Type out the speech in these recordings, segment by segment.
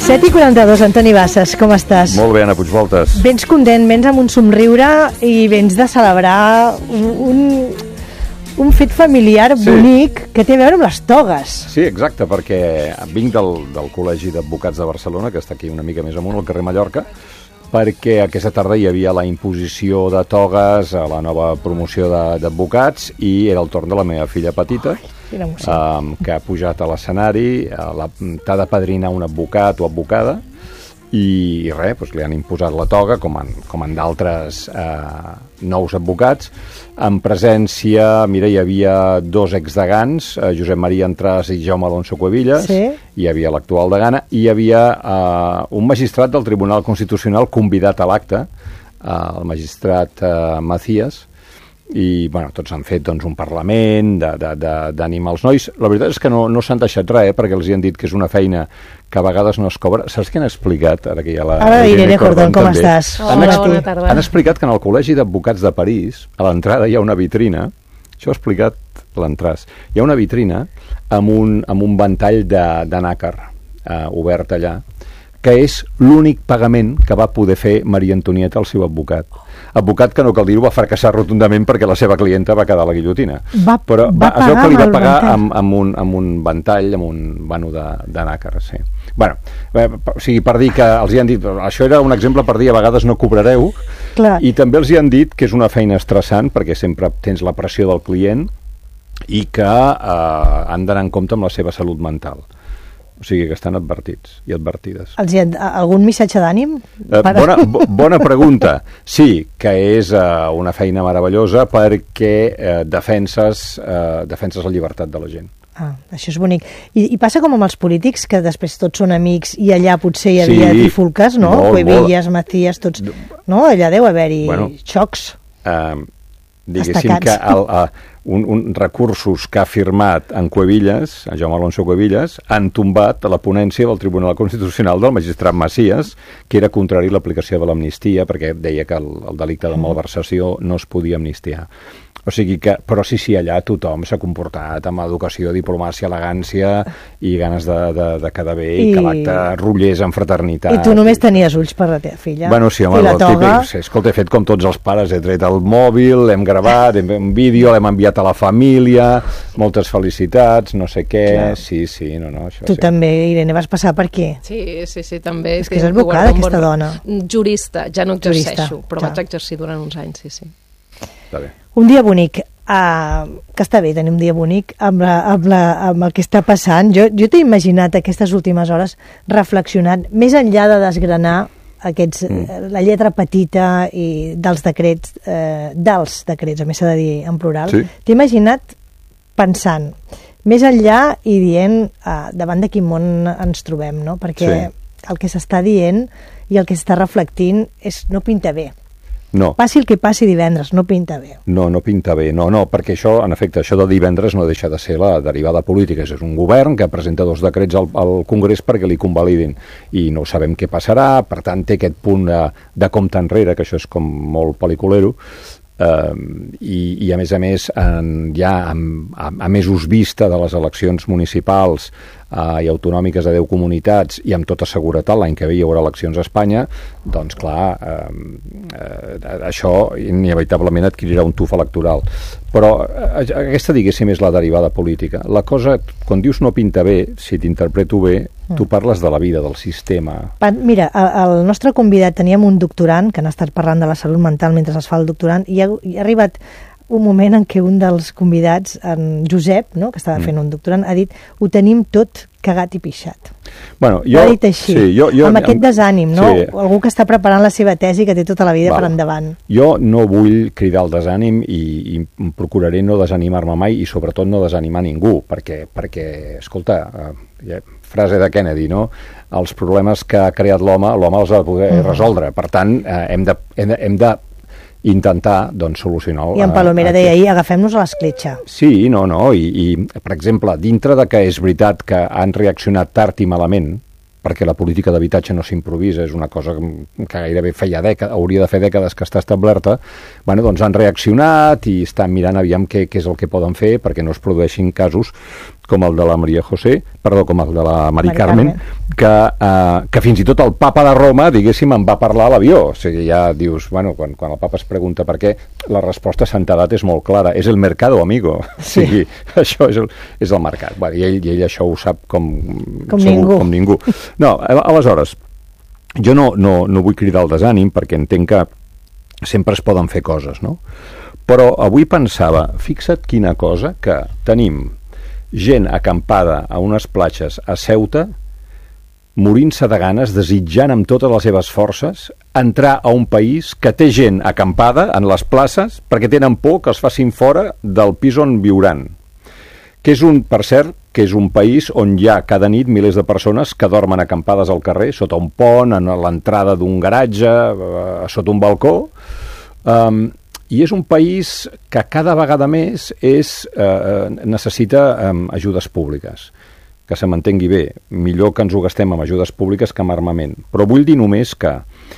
7:42, Antoni Bassas, com estàs? Molt bé, Anna Puigvoltes. Vens content, vens amb un somriure i vens de celebrar un fet familiar bonic que té a veure amb les togues. Sí, exacte, perquè vinc del Col·legi d'Advocats de Barcelona, que està aquí una mica més amunt, al carrer Mallorca, perquè aquesta tarda hi havia la imposició de togues a la nova promoció d'advocats i era el torn de la meva filla petita, que ha pujat a l'escenari, t'ha de padrinar un advocat o advocada, i res, doncs li han imposat la toga, com en d'altres nous advocats. En presència, mira, hi havia dos exdegans, Josep Maria Entràs i Jaume Alonso Cuevillas, hi havia l'actual degana, i hi havia un magistrat del Tribunal Constitucional convidat a l'acte, el magistrat Macías, i bueno, tots han fet doncs, un parlament d'animar els nois. La veritat és que no s'han deixat res, perquè els hi han dit que és una feina que a vegades no es cobra. Saps què han explicat? Ara que hi ha la Irene Cordón, com estàs? Hola, bona tarda. Han explicat que en el Col·legi d'Advocats de París, a l'entrada hi ha una vitrina, això ho ha explicat l'Entràs, hi ha una vitrina amb un ventall de nàcar obert allà, que és l'únic pagament que va poder fer Maria Antonieta, el seu advocat. Advocat que no cal dir-ho, va fracassar rotundament perquè la seva clienta va quedar a la guillotina. Però es veu que li va pagar amb un ventall, amb un vano de nàcar, sí. Bueno, o sigui, per dir que els hi han dit, això era un exemple per dir a vegades no cobrareu, i també els hi han dit que és una feina estressant perquè sempre tens la pressió del client i que han d'anar en compte amb la seva salut mental. O sigui que estan advertits i advertides. Algun missatge d'ànim? Bona pregunta. Sí, que és una feina meravellosa perquè defenses la llibertat de la gent. Això és bonic. I passa com amb els polítics, que després tots són amics i allà potser hi havia trifulques, no? Cuevillas, Macías, tots... No? Allà deu haver-hi xocs. Diguéssim que recursos que ha firmat en Cuevillas, en Jaume Alonso Cuevillas, han tombat la ponència del Tribunal Constitucional del magistrat Macías, que era contrari a l'aplicació de l'amnistia, perquè deia que el delicte de malversació no es podia amnistiar. O sigui que, però sí, allà tothom s'ha comportat amb educació, diplomàcia, elegància i ganes de quedar bé i que l'acte rotllés en fraternitat. I tu només tenies ulls per la teva filla. Bueno, sí, home, el típic, escolta, he fet com tots els pares, he tret el mòbil, l'hem gravat, un vídeo, l'hem enviat a la família, moltes felicitats, no sé què, sí, no, això sí. Tu també, Irene, vas passar per aquí? Sí, també. És que és advocada, aquesta dona. Jurista, ja no exerceixo, però vaig exercir durant uns anys, sí. Està bé. Un dia bonic, que està bé tenir un dia bonic amb el que està passant. Jo t'he imaginat aquestes últimes hores reflexionant, més enllà de desgranar la lletra petita i dels decrets, a més s'ha de dir en plural, t'he imaginat pensant més enllà i dient davant de quin món ens trobem, no? Perquè el que s'està dient i el que s'està reflectint no pinta bé. No. Passi el que passi divendres, no pinta bé. No pinta bé, no, perquè això, en efecte, això de divendres no deixa de ser la derivada política. És un govern que presenta 2 decrets al Congrés perquè li convalidin i no sabem què passarà, per tant té aquest punt de compte enrere, que això és com molt pel·liculero, i a més ja a mesos vista de les eleccions municipals i autonòmiques de 10 comunitats i amb tota seguretat l'any que ve hi haurà eleccions a Espanya, doncs clar, això inevitablement adquirirà un tuf electoral. Però aquesta, diguéssim, és la derivada política. La cosa, quan dius no pinta bé, si t'interpreto bé, tu parles de la vida, del sistema. Mira, el nostre convidat, teníem un doctorand que han estat parlant de la salut mental mentre es fa el doctorand, i ha arribat un moment en què un dels convidats, en Josep, no, que estava fent un doctorand, ha dit: ho tenim tot cagat i pixat. Bueno, ha dit així, amb aquest desànim, no? Algú que està preparant la seva tesi, que té tota la vida per endavant. Jo no vull cridar el desànim i procuraré no desanimar-me mai i sobretot no desanimar ningú, perquè escolta, frase de Kennedy, no? Els problemes que ha creat l'home els ha de poder resoldre. Per tant, hem de intentar, doncs, solucionar... I en Palomera deia ahir, agafem-nos a l'escletxa. Sí, no, i per exemple, dintre de que és veritat que han reaccionat tard i malament, perquè la política d'habitatge no s'improvisa, és una cosa que gairebé hauria de fer dècades que està establerta, doncs han reaccionat i estan mirant aviam què és el que poden fer perquè no es produeixin casos com el de la com el de la Mari Carmen, que fins i tot el papa de Roma, diguéssim, en va parlar a l'avió. O sigui, ja dius, bueno, quan el papa es pregunta per què, la resposta a Santedat és molt clara, és el mercado, amigo. Sí. O sigui, això és el mercat. Bueno, i ell això ho sap com ningú. No, aleshores, jo no vull cridar el desànim, perquè entenc que sempre es poden fer coses, no? Però avui pensava, fixa't quina cosa, que tenim gent acampada a unes platges a Ceuta, morint-se de ganes, desitjant amb totes les seves forces entrar a un país que té gent acampada en les places perquè tenen por que els facin fora del pis on viuran. Que és per cert, que és un país on hi ha cada nit milers de persones que dormen acampades al carrer, sota un pont, a l'entrada d'un garatge, sota un balcó, i és un país que cada vegada més necessita ajudes públiques. Que se m'entengui bé, millor que ens ho gastem amb ajudes públiques que amb armament. Però vull dir només que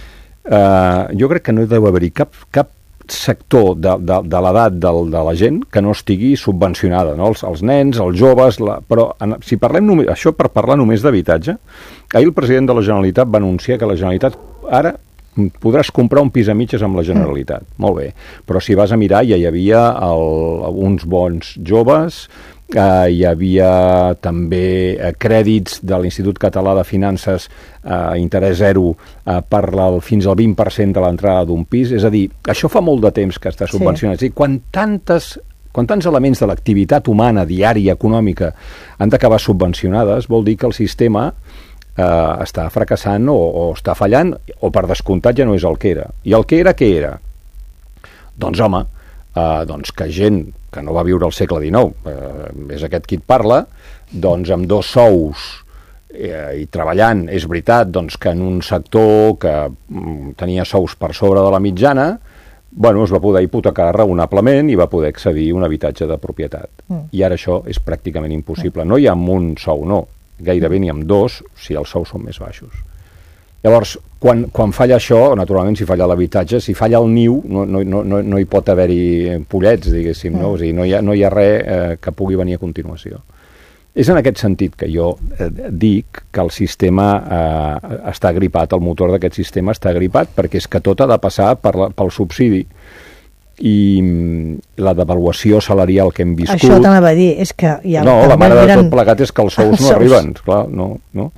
jo crec que no deu haver-hi cap sector de l'edat de la gent que no estigui subvencionada, no? Els nens, els joves, però si parlem només, això per parlar només d'habitatge, ahir el president de la Generalitat va anunciar que la Generalitat ara podràs comprar un pis a mitges amb la Generalitat. Molt bé, però si vas a mirar ja hi havia uns bons joves, hi havia també crèdits de l'Institut Català de Finances interès zero per fins al 20% de l'entrada d'un pis. És a dir, això fa molt de temps que està subvencionat. Sí. És a dir, quan tants elements de l'activitat humana, diària, econòmica, han d'acabar subvencionades, vol dir que el sistema està fracassant o està fallant, o per descomptat ja no és el que era. I el que era, què era? Doncs home, que gent que no va viure al segle XIX, és aquest qui et parla, doncs amb 2 sous i treballant, és veritat doncs, que en un sector que tenia sous per sobre de la mitjana, bueno, es va poder hipotecar raonablement i va poder accedir a un habitatge de propietat. I ara això és pràcticament impossible. No hi ha amb un sou, no. Gairebé ni amb 2, si els sous són més baixos. Llavors, quan falla això, naturalment, si falla l'habitatge, si falla el niu, no hi pot haver-hi pollets, diguéssim, no? O sigui, no hi ha res que pugui venir a continuació. És en aquest sentit que jo dic que el sistema està gripat, el motor d'aquest sistema està gripat, perquè és que tot ha de passar pel subsidi. I la devaluació salarial que hem viscut... Això t'anava a dir, és que... No, la mare de tot plegat és que els sous no arriben, clar, no.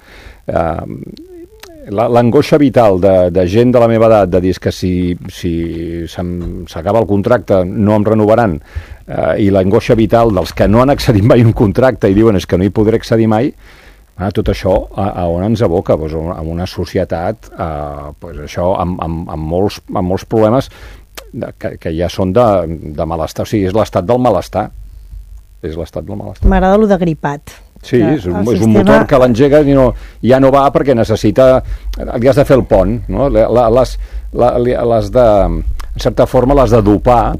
L'angoixa vital de gent de la meva edat de dir que si s'acaba el contracte no em renovaran, i l'angoixa vital dels que no han accedit mai un contracte i diuen és que no hi podré accedir mai, tot això a on ens aboca? Doncs en una societat això amb molts problemes que ja són de malestar, o sigui, és l'estat del malestar. És l'estat del malestar. M'agrada allò de gripat. Sí, és un motor que l'engega i ja no va perquè necessita... Li has de fer el pont, no? Les de, en certa forma, les de dopar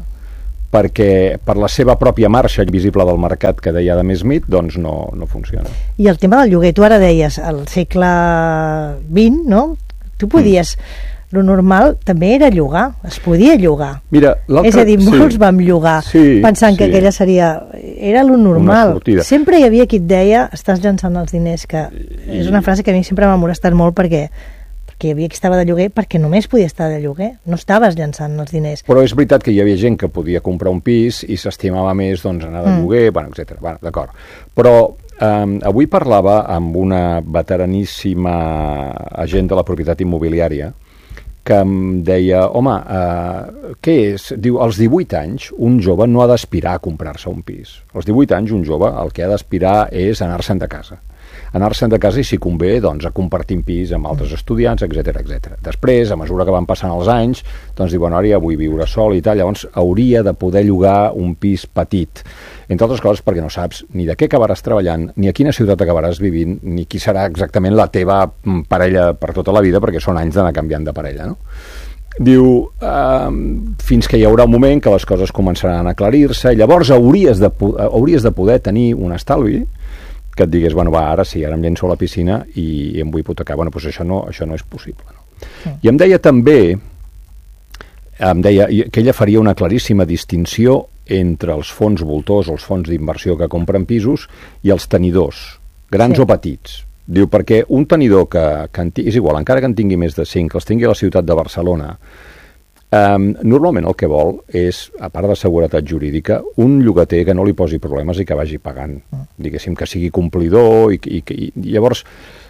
perquè per la seva pròpia marxa invisible del mercat que deia Adam Smith, doncs no funciona. I el tema del lloguer, tu ara deies, al segle XX, no? Tu podies... Lo normal també era llogar, es podia llogar. Mira, és a dir, molts vam llogar pensant que aquella era lo normal. Sempre hi havia qui et deia, estàs llançant els diners, que és una frase que a mi sempre m'ha molestat molt perquè hi havia qui estava de lloguer perquè només podia estar de lloguer, no estaves llançant els diners. Però és veritat que hi havia gent que podia comprar un pis i s'estimava més doncs, anar de lloguer, etc. D'acord. Però avui parlava amb una veteraníssima agent de la propietat immobiliària que em deia, home, què és? Diu, als 18 anys un jove no ha d'aspirar a comprar-se un pis. Als 18 anys un jove el que ha d'aspirar és anar-se'n de casa. Anar-se'n de casa i, si convé, doncs, a compartir pis amb altres estudiants, etc. Després, a mesura que van passant els anys, doncs diu, bueno, ara ja vull viure sol i tal, llavors hauria de poder llogar un pis petit. Entre altres coses perquè no saps ni de què acabaràs treballant, ni a quina ciutat acabaràs vivint, ni qui serà exactament la teva parella per tota la vida, perquè són anys d'anar canviant de parella, no? Diu, fins que hi haurà un moment que les coses començaran a aclarir-se, llavors hauries de poder tenir un estalvi que et digués, bueno, va, ara sí, ara em llenço a la piscina i em vull hipotecar. Bueno, doncs això no és possible, no? I em deia també que ella faria una claríssima distinció entre els fons voltors o els fons d'inversió que compren pisos i els tenidors, grans o petits. Diu, perquè un tenidor és igual, encara que en tingui més de 5, que els tingui a la ciutat de Barcelona, normalment el que vol és, a part de seguretat jurídica, un llogater que no li posi problemes i que vagi pagant. Diguéssim, que sigui complidor i llavors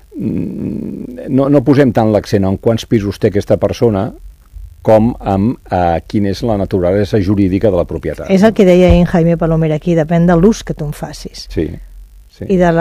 no posem tant l'accent en quants pisos té aquesta persona com amb quina és la naturalesa jurídica de la propietat. És el que deia Jaime Palomer aquí, depèn de l'ús que tu en facis. Sí. I de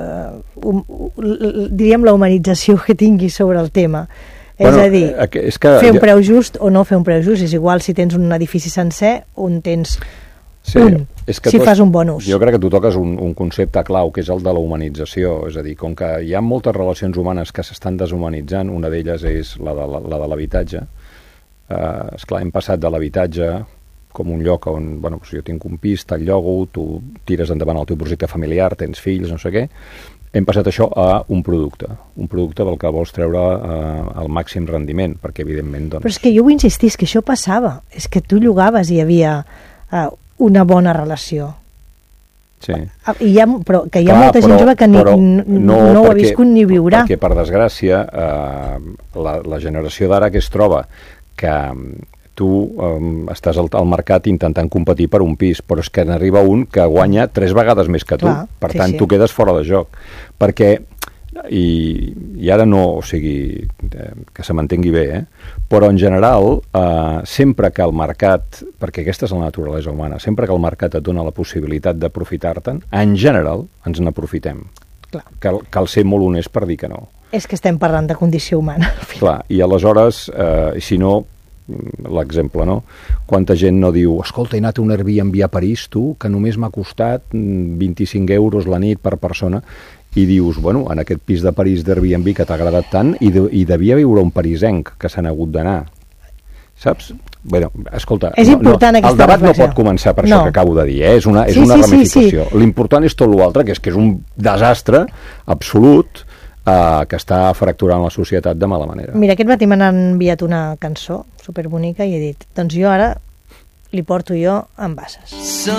diríem la humanització que tinguis sobre el tema. És a dir, fer un preu just o no fer un preu just. És igual si tens un edifici sencer o en tens un, si fas un bon ús. Jo crec que tu toques un concepte clau, que és el de la humanització. És a dir, com que hi ha moltes relacions humanes que s'estan deshumanitzant, una d'elles és la de l'habitatge. Esclar, hem passat de l'habitatge com un lloc on, bueno, jo tinc un pis, te'l llogo, tu tires endavant el teu projecte familiar, tens fills, no sé què. Hem passat això a un producte del que vols treure el màxim rendiment, perquè evidentment... Però és que jo vull insistir, és que això passava, és que tu llogaves i hi havia una bona relació. Sí. Però que hi ha molta gent jove que no ho ha viscut ni viurà. Perquè, per desgràcia, la generació d'ara que es troba que tu estàs al mercat intentant competir per un pis, però és que n'arriba un que guanya 3 vegades més que tu. Clar, per tant, tu quedes fora de joc. Perquè, i ara no, o sigui, que se m'entengui bé, però en general, sempre que el mercat, perquè aquesta és la naturalesa humana, sempre que el mercat et dona la possibilitat d'aprofitar-te'n, en general ens n'aprofitem. Cal ser molt honest per dir que no. És que estem parlant de condició humana. Clar, i aleshores, si no, l'exemple, no? Quanta gent no diu, escolta, he anat a un Airbnb a París, tu, que només m'ha costat 25 euros la nit per persona, i dius, bueno, en aquest pis de París d'Airbnb que t'ha agradat tant, i devia viure un parisenc que s'han hagut d'anar. Saps? Bueno, escolta, és important aquesta el debat reflexió. No pot començar per això que acabo de dir, és una ramificació. L'important és tot l'altre, que és un desastre absolut, que està fracturant la societat de mala manera. Mira, aquest matí m'han enviat una cançó superbonica i he dit, doncs jo ara li porto jo amb bases.